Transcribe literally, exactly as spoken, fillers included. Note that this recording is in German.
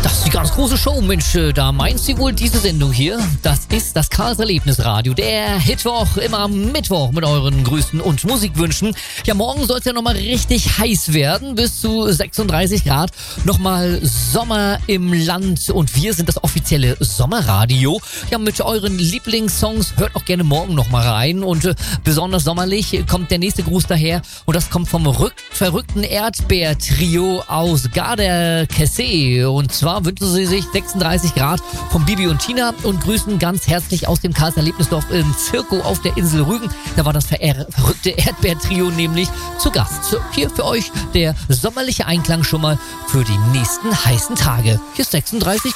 Das ist die ganz große Show, Mensch, da meinst du wohl diese Sendung hier? Das ist das Karls Erlebnisradio, der Hitwoch, immer am Mittwoch mit euren Grüßen und Musikwünschen. Ja, morgen soll es ja nochmal richtig heiß werden, bis zu sechsunddreißig Grad. Nochmal Sommer im Land und wir sind das offizielle Sommerradio. Ja, mit euren Lieblingssongs hört auch gerne morgen nochmal rein und äh, besonders sommerlich kommt der nächste Gruß daher und das kommt vom rück- verrückten Erdbeer-Trio aus Garda-Kessé und zwar wünschen sie sich sechsunddreißig Grad von Bibi und Tina und grüßen ganz herzlich aus dem Karls Erlebnisdorf im Zirko auf der Insel Rügen. Da war das ver- verrückte Erdbeer-Trio nämlich zu Gast. So, hier für euch der sommerliche Einklang schon mal für die nächsten heißen Tage. Hier ist sechsunddreißig